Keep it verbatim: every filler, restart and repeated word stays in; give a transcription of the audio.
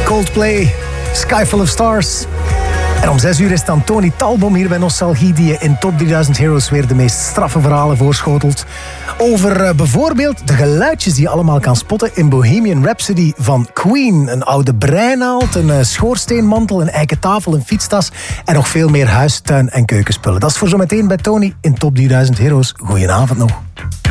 Coldplay, Sky Full of Stars. En om zes uur is dan Tony Talbom hier bij Nostalgie, die je in Top drieduizend Heroes weer de meest straffe verhalen voorschotelt. Over uh, bijvoorbeeld de geluidjes die je allemaal kan spotten in Bohemian Rhapsody van Queen. Een oude breinaald, een uh, schoorsteenmantel, een eiken tafel, een fietstas en nog veel meer huis, tuin en keukenspullen. Dat is voor zometeen bij Tony in Top drieduizend Heroes. Goedenavond nog.